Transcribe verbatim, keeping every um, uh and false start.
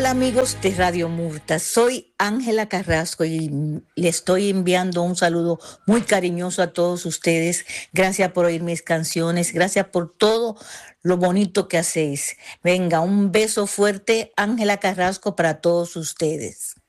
Hola amigos de Radio Murta, soy Ángela Carrasco y le estoy enviando un saludo muy cariñoso a todos ustedes. Gracias por oír mis canciones, gracias por todo lo bonito que hacéis. Venga, un beso fuerte, Ángela Carrasco, para todos ustedes.